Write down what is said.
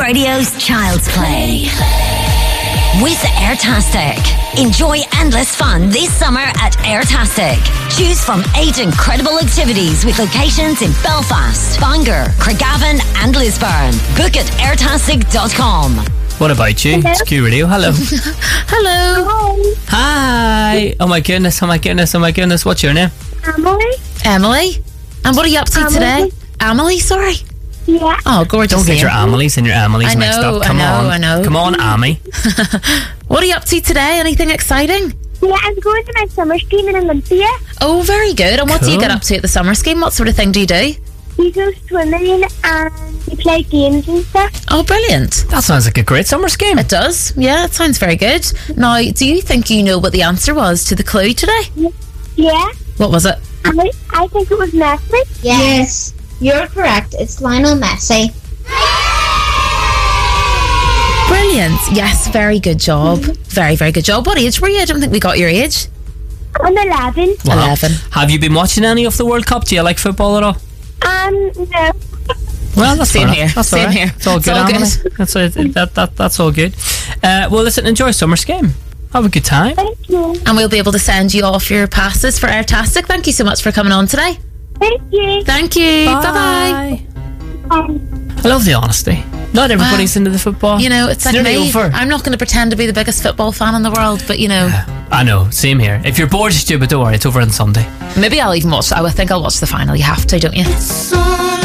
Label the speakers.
Speaker 1: Radio's Child's Play. With Airtastic. Enjoy endless fun this summer at Airtastic. Choose from 8 incredible activities with locations in Belfast, Bangor, Craigavon and Lisburn. Book at airtastic.com.
Speaker 2: What about you?
Speaker 3: Hello?
Speaker 2: It's Q Radio. Hello.
Speaker 4: Hello.
Speaker 2: Hi. Oh my goodness. What's your name?
Speaker 4: Emily. And what are you up to today? Emily, sorry.
Speaker 3: Yeah.
Speaker 4: Oh, gorgeous.
Speaker 2: Don't get
Speaker 4: name.
Speaker 2: your Amelies and your Amelies
Speaker 4: I
Speaker 2: mixed
Speaker 4: know,
Speaker 2: up. Come
Speaker 4: I
Speaker 2: on.
Speaker 4: know.
Speaker 2: Come on, Amy.
Speaker 4: What are you up to today? Anything exciting?
Speaker 3: Yeah, I'm going to my summer scheme in Olympia.
Speaker 4: Oh, very good. And what do you
Speaker 2: Cool.
Speaker 4: get up to at the summer scheme? What sort of thing do you do?
Speaker 3: We go swimming and we play games and stuff.
Speaker 4: Oh, brilliant.
Speaker 2: That sounds like a great summer scheme.
Speaker 4: It does. Yeah, it sounds very good. Now, do you think you know what the answer was to the clue today?
Speaker 3: Yeah.
Speaker 4: What was it?
Speaker 3: I think it was Messi.
Speaker 5: Yes, you're correct. It's Lionel Messi.
Speaker 4: Brilliant. Yes, very good job. Very, very good job. What age were you? I don't think we got your age.
Speaker 3: I'm 11.
Speaker 2: Wow.
Speaker 4: 11.
Speaker 2: Have you been watching any of the World Cup? Do you like football at all?
Speaker 3: No.
Speaker 2: Well, that's
Speaker 4: Same
Speaker 2: fair
Speaker 4: here.
Speaker 2: enough. That's
Speaker 4: Same
Speaker 2: all right.
Speaker 4: here.
Speaker 2: It's all
Speaker 4: It's
Speaker 2: good,
Speaker 4: all
Speaker 2: Emily.
Speaker 4: good.
Speaker 2: That's all good. Well, listen, enjoy summer scheme. Have a good time.
Speaker 3: Thank you.
Speaker 4: And we'll be able to send you off your passes for Airtastic. Thank you so much for coming on today.
Speaker 3: Thank you.
Speaker 4: Thank you. Bye-bye.
Speaker 2: I love the honesty. Not everybody's into the football.
Speaker 4: You know, it's like
Speaker 2: nearly
Speaker 4: me.
Speaker 2: over.
Speaker 4: I'm not going to pretend to be the biggest football fan in the world, but you know,
Speaker 2: I know, same here. If you're bored, stupid, don't worry, it's over on Sunday.
Speaker 4: maybe I'll even watch. I think I'll watch the final. You have to, don't you?